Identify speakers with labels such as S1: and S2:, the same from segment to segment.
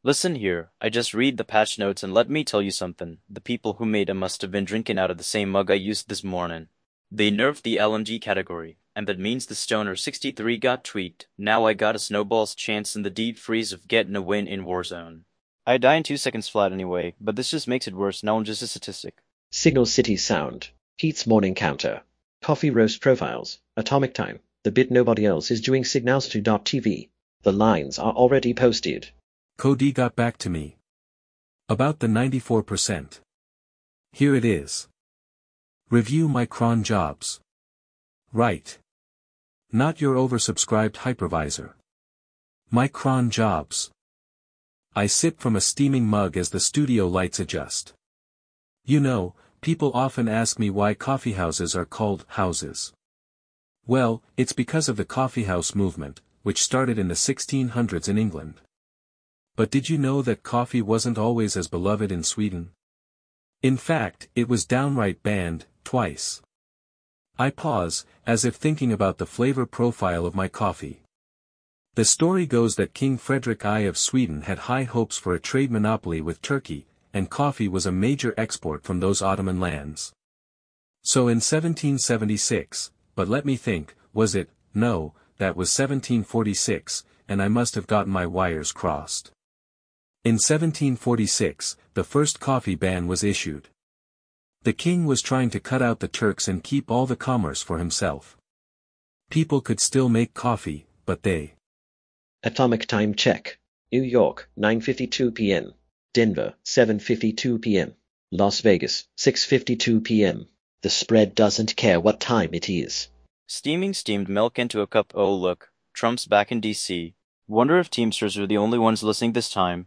S1: Listen here, I just read the patch notes and let me tell you something. The people who made 'em must have been drinking out of the same mug I used this morning. They nerfed the LMG category, and that means the Stoner 63 got tweaked. Now I got a snowball's chance in the deep freeze of getting a win in Warzone. I die in 2 seconds flat anyway, but this just makes it worse. Now I'm just a statistic.
S2: Signal City Sound, Pete's Morning Counter, Coffee Roast Profiles, Atomic Time, the bit nobody else is doing Signals2.tv. The lines are already posted.
S3: Cody got back to me. About the 94%. Here it is. Review my cron jobs. Right. Not your oversubscribed hypervisor. My cron jobs. I sip from a steaming mug as the studio lights adjust. You know, people often ask me why coffeehouses are called houses. Well, it's because of the coffeehouse movement, which started in the 1600s in England. But did you know that coffee wasn't always as beloved in Sweden? In fact, it was downright banned, twice. I pause, as if thinking about the flavor profile of my coffee. The story goes that King Frederick I of Sweden had high hopes for a trade monopoly with Turkey, and coffee was a major export from those Ottoman lands. So in 1776, but let me think, was it? No, that was 1746, and I must have gotten my wires crossed. In 1746, the first coffee ban was issued. The king was trying to cut out the Turks and keep all the commerce for himself. People could still make coffee, but they.
S2: Atomic Time check. New York, 9:52 p.m. Denver, 7:52 p.m. Las Vegas, 6:52 p.m. The spread doesn't care what time it is.
S1: Steaming steamed milk into a cup. Oh look, Trump's back in DC. Wonder if Teamsters are the only ones listening this time.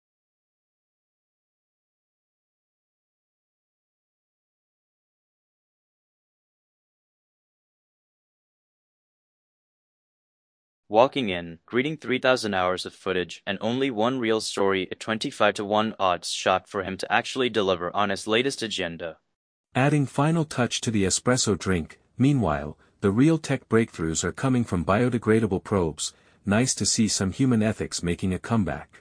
S1: Walking in, greeting 3,000 hours of footage and only one real story at 25-1 odds shot for him to actually deliver on his latest agenda.
S3: Adding final touch to the espresso drink, meanwhile, the real tech breakthroughs are coming from biodegradable probes. Nice to see some human ethics making a comeback.